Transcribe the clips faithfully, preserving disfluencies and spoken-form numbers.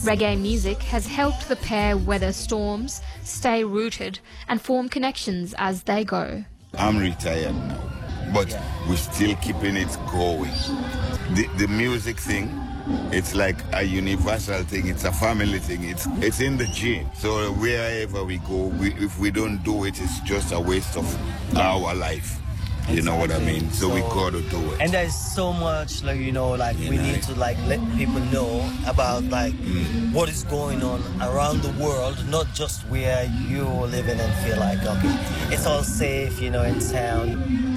Reggae music has helped the pair weather storms, stay rooted and form connections as they go. I'm retired now, but we're still keeping it going. The, the music thing, it's like a universal thing. It's a family thing. It's it's in the gene. So wherever we go, we, if we don't do it, it's just a waste of our life. You know what I mean? So, so we got to do it. And there's so much, like, you know, like you we know. need to like let people know about like mm. what is going on around the world, not just where you're living and feel like, okay, it's all safe, you know, in town.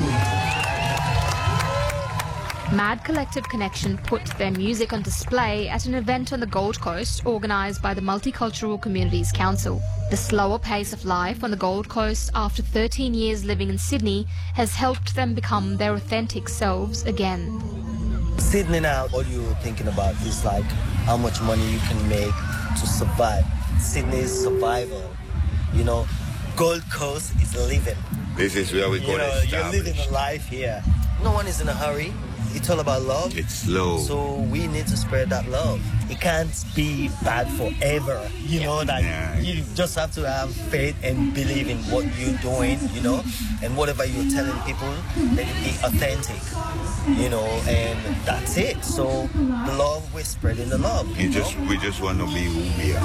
Mad Collective Connection put their music on display at an event on the Gold Coast organised by the Multicultural Communities Council. The slower pace of life on the Gold Coast after thirteen years living in Sydney has helped them become their authentic selves again. Sydney now, all you're thinking about is like how much money you can make to survive. Sydney's survival, you know, Gold Coast is living. This is where we go to establish. You're living a life here. No one is in a hurry. It's all about love. It's slow. So we need to spread that love. It can't be bad forever. You know, that yeah. you just have to have faith and believe in what you're doing, you know, and whatever you're telling people, let it be authentic, you know, and that's it. So the love, we're spreading the love. You, you just, we just want to be who we are.